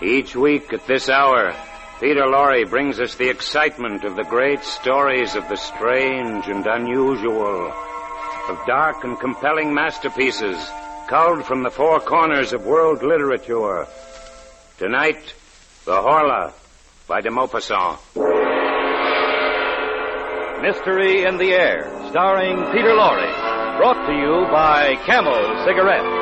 Each week at this hour, Peter Lorre brings us the excitement of the great stories of the strange and unusual, of dark and compelling masterpieces culled from the four corners of world literature. Tonight, The Horla by de Maupassant. Mystery in the Air, starring Peter Lorre. Brought to you by Camel Cigarettes.